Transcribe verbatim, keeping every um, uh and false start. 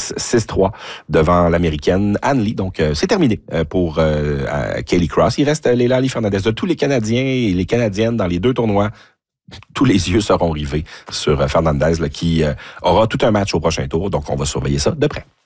six, six trois devant l'Américaine Ann Lee. Donc, euh, c'est terminé euh, pour euh, Kelly Cross. Il reste euh, Leila Ali-Fernandez. De tous les Canadiens et les Canadiennes dans les deux tournois, tous les yeux seront rivés sur euh, Fernandez là, qui euh, aura tout un match au prochain tour. Donc, on va surveiller ça de près.